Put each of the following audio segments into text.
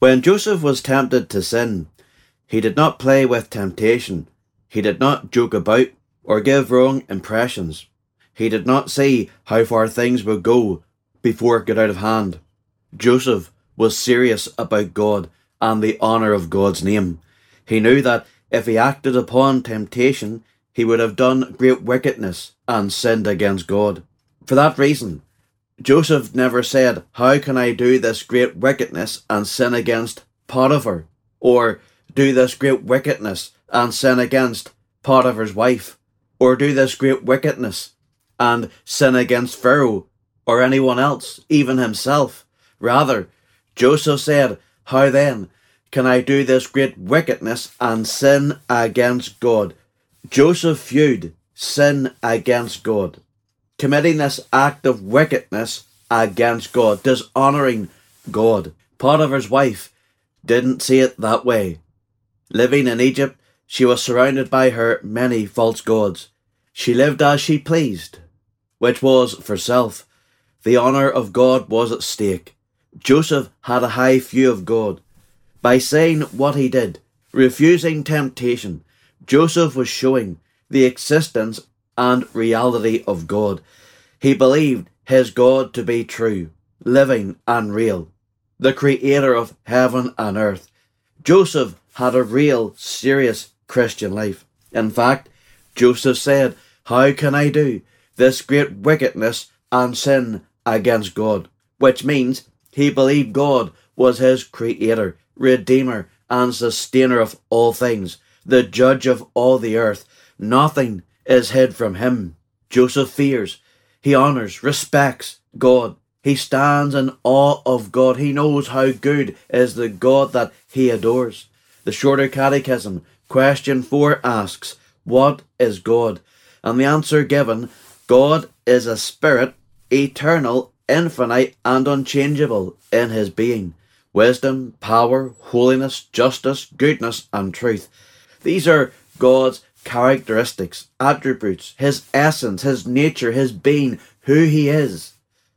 When Joseph was tempted to sin, he did not play with temptation. He did not joke about or give wrong impressions. He did not see how far things would go before it got out of hand. Joseph was serious about God and the honour of God's name. He knew that if he acted upon temptation, he would have done great wickedness and sinned against God. For that reason, Joseph never said, "How can I do this great wickedness and sin against Potiphar?" Or do this great wickedness and sin against Potiphar's wife? Or do this great wickedness and sin against Pharaoh or anyone else, even himself? Rather, Joseph said, "How then can I do this great wickedness and sin against God?" Joseph viewed sin against God, committing this act of wickedness against God, dishonouring God. Potiphar's wife didn't see it that way. Living in Egypt, she was surrounded by her many false gods. She lived as she pleased, which was for self. The honour of God was at stake. Joseph had a high view of God. By saying what he did, refusing temptation, Joseph was showing the existence and reality of God. He believed his God to be true, living and real, the creator of heaven and earth. Joseph had a real, serious Christian life. In fact, Joseph said, "How can I do this great wickedness and sin against God?" Which means he believed God was his creator, redeemer, and sustainer of all things, the judge of all the earth. Nothing is hid from him. Joseph fears, he honours, respects God. He stands in awe of God. He knows how good is the God that he adores. The Shorter Catechism, question 4 asks, "What is God?" And the answer given, God is a spirit, eternal, infinite, and unchangeable in his being. Wisdom, power, holiness, justice, goodness, and truth. These are God's characteristics, attributes, his essence, his nature, his being, who he is.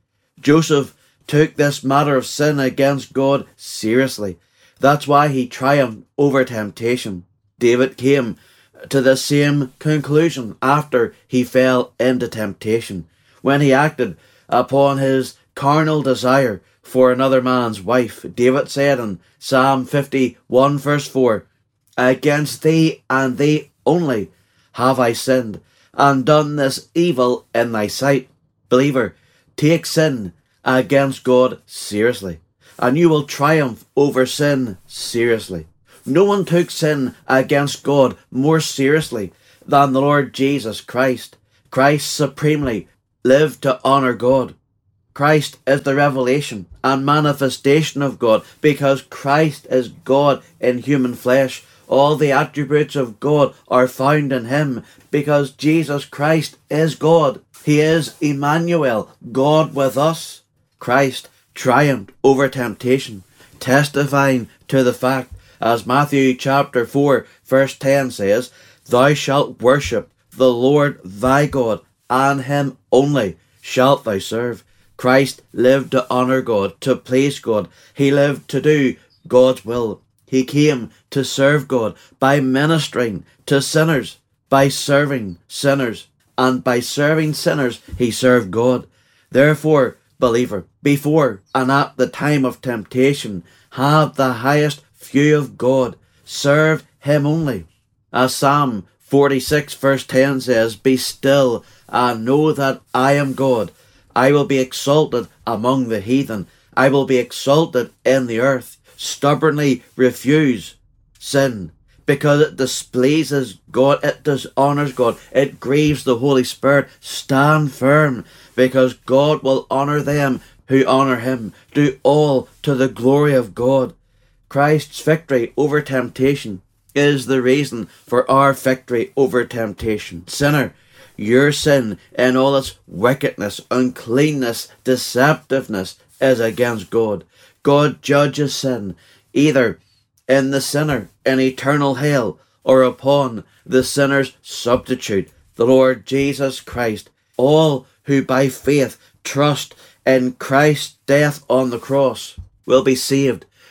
Joseph took this matter of sin against God seriously. That's why he triumphed over temptation. David came to the same conclusion after he fell into temptation, when he acted upon his carnal desire for another man's wife. David said in Psalm 51 verse 4, "Against thee and thee only have I sinned, and done this evil in thy sight." Believer, take sin against God seriously, and you will triumph over sin seriously. No one took sin against God more seriously than the Lord Jesus Christ. Christ supremely lived to honour God. Christ is the revelation and manifestation of God, because Christ is God in human flesh. All the attributes of God are found in him, because Jesus Christ is God. He is Emmanuel, God with us. Christ triumphed over temptation, testifying to the fact, as Matthew chapter 4 verse 10 says, "Thou shalt worship the Lord thy God, and him only shalt thou serve." Christ lived to honour God, to please God. He lived to do God's will. He came to serve God by ministering to sinners, by serving sinners, and by serving sinners he served God. Therefore, believer, before and at the time of temptation, have the highest view of God. Serve him only. As Psalm 46 verse 10 says, "Be still and know that I am God. I will be exalted among the heathen. I will be exalted in the earth." Stubbornly refuse sin, because it displeases God, it dishonours God, it grieves the Holy Spirit. Stand firm, because God will honour them who honour him. Do all to the glory of God. Christ's victory over temptation is the reason for our victory over temptation. Sinner, your sin in all its wickedness, uncleanness, deceptiveness is against God. God judges sin either in the sinner in eternal hell, or upon the sinner's substitute, the Lord Jesus Christ. All who by faith trust in Christ's death on the cross will be saved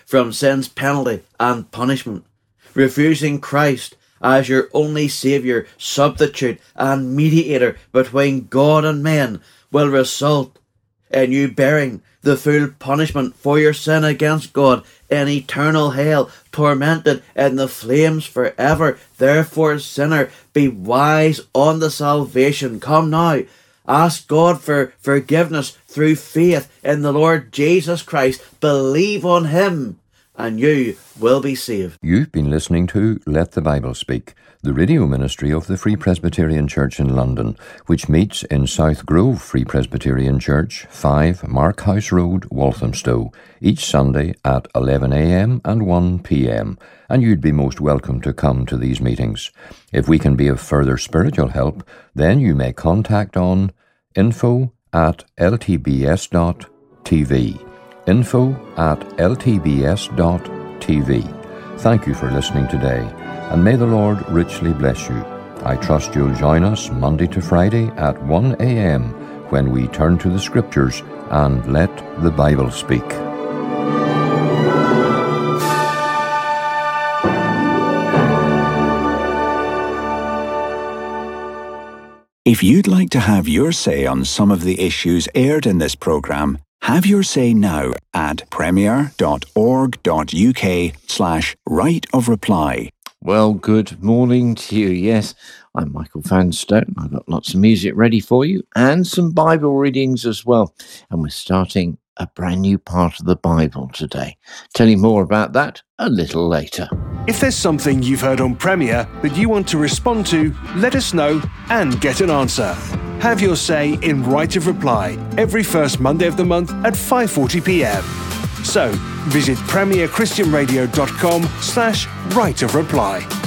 from sin's penalty and punishment. Refusing Christ as your only Saviour, substitute and mediator between God and men will result in you bearing the full punishment for your sin against God in eternal hell, tormented in the flames forever. Therefore, sinner, be wise unto salvation. Come now, ask God for forgiveness through faith in the Lord Jesus Christ. Believe on him, and you will be saved. You've been listening to Let the Bible Speak, the radio ministry of the Free Presbyterian Church in London, which meets in South Grove Free Presbyterian Church, 5 Mark House Road, Walthamstow, each Sunday at 11 a.m. and 1 p.m, and you'd be most welcome to come to these meetings. If we can be of further spiritual help, then you may contact on info@ltbs.tv. info@ltbs.tv. Thank you for listening today, and may the Lord richly bless you. I trust you'll join us Monday to Friday at 1 a.m. when we turn to the Scriptures and let the Bible speak. If you'd like to have your say on some of the issues aired in this programme, have your say now at premier.org.uk/right of reply. Well, good morning to you. Yes, I'm Michael Vanstone. I've got lots of music ready for you and some Bible readings as well. And we're starting a brand new part of the Bible today. Tell you more about that a little later. If there's something you've heard on Premier that you want to respond to, let us know and get an answer. Have your say in Right of Reply every first Monday of the month at 5:40 p.m. So, visit premierchristianradio.com/right of reply.